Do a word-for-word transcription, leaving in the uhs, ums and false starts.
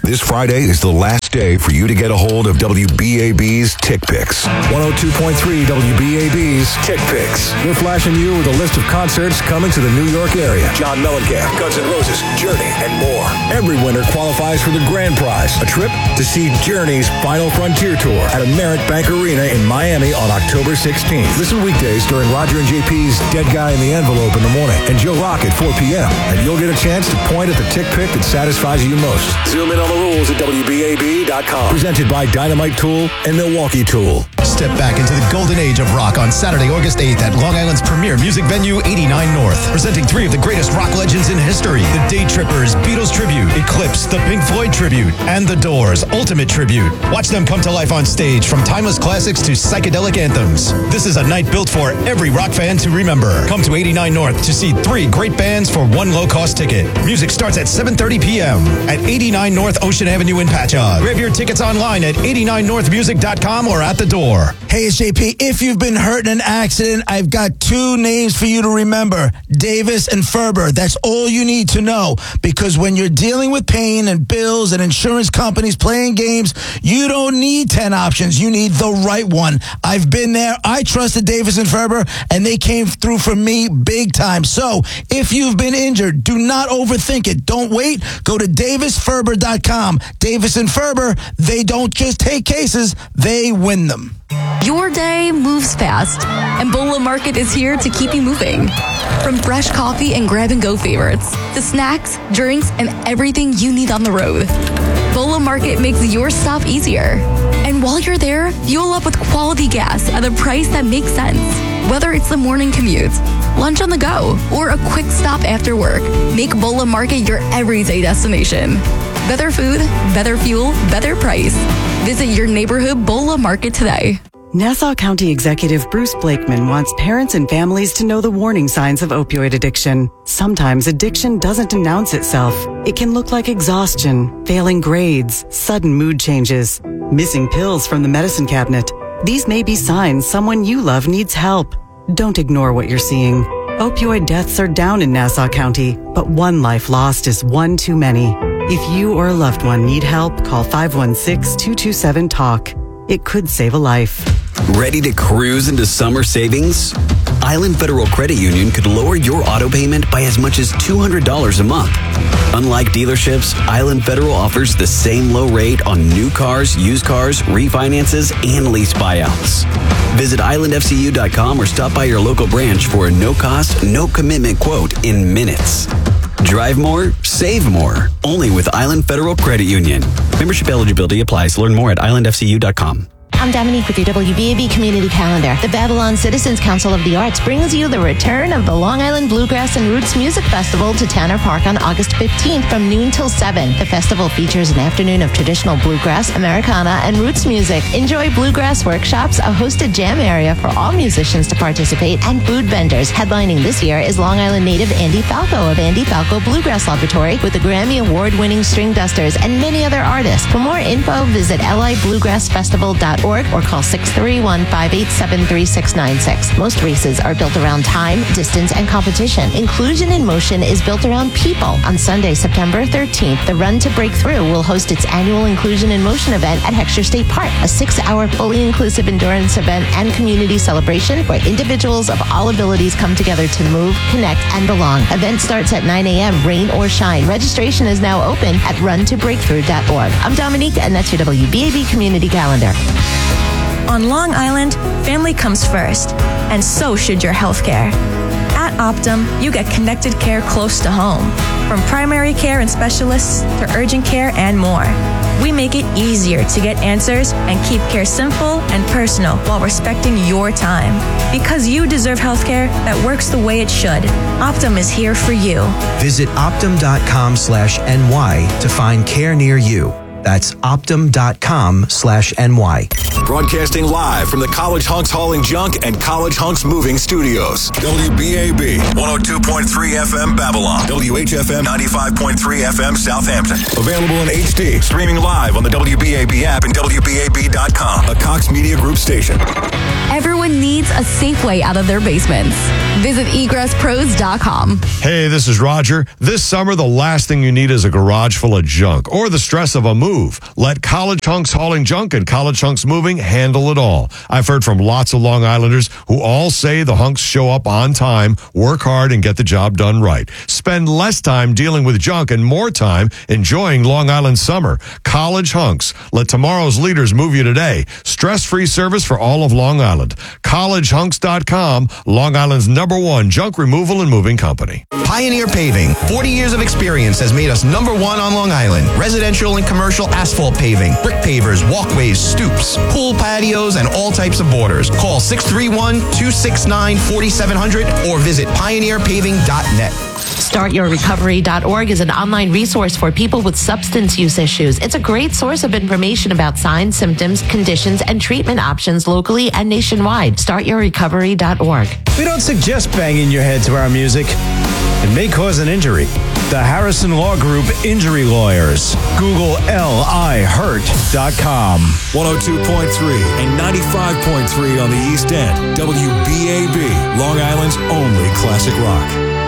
This Friday is the last day for you to get a hold of W B A B's Tick Picks. one oh two point three W B A B's Tick Picks. We're flashing you with a list of concerts coming to the New York area. John Mellencamp, Guns N' Roses, Journey, and more. Every winner qualifies for the grand prize, a trip to see Journey's Final Frontier Tour at Amerit Bank Arena in Miami on October sixteenth. Listen weekdays during Roger and J P's Dead Guy in the Envelope in the morning and Joe Rock at four p.m. And you'll get a chance to point at the tick pick that satisfies you most. Zoom in on the rules at W B A B dot com. Presented by Dynamite Tool and Milwaukee Tool. Step back into the golden age of rock on Saturday, August eighth at Long Island's premier music venue, eighty-nine North. Presenting three of the greatest rock legends in history. The Day Trippers, Beatles Tribute, Eclipse, the Pink Floyd Tribute, and The Doors, Ultimate Tribute. Watch them come to life on stage from timeless classics to psychedelic anthems. This is a night built for every rock fan to remember. Come to eighty-nine North to see three great bands for one low-cost ticket. Music starts at seven thirty p.m. at eighty-nine North Ocean Avenue in Patchogue. Grab your tickets online at eighty-nine north music dot com or at the door. Hey, it's J P. If you've been hurt in an accident, I've got two names for you to remember. Davis and Ferber. That's all you need to know. Because when you're dealing with pain and bills and insurance companies playing games, you don't need ten options. You need the right one. I've been there. I trusted Davis and Ferber, and they came through for me big time. So if you've been injured, do not overthink it. Don't wait. Go to davis ferber dot com. Davis and Ferber, they don't just take cases, they win them. Your day moves fast, and Bola Market is here to keep you moving. From fresh coffee and grab-and-go favorites to snacks, drinks, and everything you need on the road, Bola Market makes your stop easier. And while you're there, fuel up with quality gas at a price that makes sense. Whether it's the morning commute, lunch on the go, or a quick stop after work, make Bola Market your everyday destination. Better food, better fuel, better price. Visit your neighborhood Bola Market today. Nassau County Executive Bruce Blakeman wants parents and families to know the warning signs of opioid addiction. Sometimes addiction doesn't announce itself. It can look like exhaustion, failing grades, sudden mood changes, missing pills from the medicine cabinet. These may be signs someone you love needs help. Don't ignore what you're seeing. Opioid deaths are down in Nassau County, but one life lost is one too many. If you or a loved one need help, call five one six, two two seven, TALK. It could save a life. Ready to cruise into summer savings? Island Federal Credit Union could lower your auto payment by as much as two hundred dollars a month. Unlike dealerships, Island Federal offers the same low rate on new cars, used cars, refinances, and lease buyouts. Visit island f c u dot com or stop by your local branch for a no-cost, no-commitment quote in minutes. Drive more, save more. Only with Island Federal Credit Union. Membership eligibility applies. Learn more at island f c u dot com. I'm Dominique with your W B A B Community Calendar. The Babylon Citizens Council of the Arts brings you the return of the Long Island Bluegrass and Roots Music Festival to Tanner Park on August fifteenth from noon till seven. The festival features an afternoon of traditional bluegrass, Americana, and roots music. Enjoy bluegrass workshops, a hosted jam area for all musicians to participate, and food vendors. Headlining this year is Long Island native Andy Falco of Andy Falco Bluegrass Laboratory with the Grammy Award-winning String Dusters and many other artists. For more info, visit l i bluegrass festival dot org or call six three one, five eight seven, three six nine six. Most races are built around time, distance, and competition. Inclusion in Motion is built around people. On Sunday, September thirteenth, the Run to Breakthrough will host its annual Inclusion in Motion event at Heckscher State Park, a six-hour fully inclusive endurance event and community celebration where individuals of all abilities come together to move, connect, and belong. Event starts at nine a.m., rain or shine. Registration is now open at run to breakthrough dot org. I'm Dominique, and that's your W B A B Community Calendar. On Long Island, family comes first, and so should your health care. At Optum, you get connected care close to home, from primary care and specialists to urgent care and more. We make it easier to get answers and keep care simple and personal while respecting your time. Because you deserve health care that works the way it should. Optum is here for you. Visit optum.com slash NY to find care near you. That's optum.com slash NY. Broadcasting live from the College Hunks Hauling Junk and College Hunks Moving Studios. W B A B, one oh two point three F M Babylon. W H F M, ninety-five point three F M Southampton. Available in H D. Streaming live on the W B A B app and W B A B dot com. A Cox Media Group station. Everyone everyone needs a safe way out of their basements. Visit egress pros dot com. Hey, this is Roger. This summer, the last thing you need is a garage full of junk or the stress of a move. Let College Hunks Hauling Junk and College Hunks Moving handle it all. I've heard from lots of Long Islanders who all say the Hunks show up on time, work hard, and get the job done right. Spend less time dealing with junk and more time enjoying Long Island summer. College Hunks. Let tomorrow's leaders move you today. Stress-free service for all of Long Island. college hunks dot com, Long Island's number one junk removal and moving company. Pioneer Paving, forty years of experience has made us number one on Long Island. Residential and commercial asphalt paving, brick pavers, walkways, stoops, pool patios, and all types of borders. Call six three one, two six nine, four seven zero zero or visit pioneer paving dot net. start your recovery dot org is an online resource for people with substance use issues. It's a great source of information about signs, symptoms, conditions, and treatment options locally and nationwide. start your recovery dot org. We don't suggest banging your head to our music. It may cause an injury. The Harrison Law Group Injury Lawyers. Google L I hurt dot com. one oh two point three and ninety-five point three on the East End. W B A B, Long Island's only classic rock.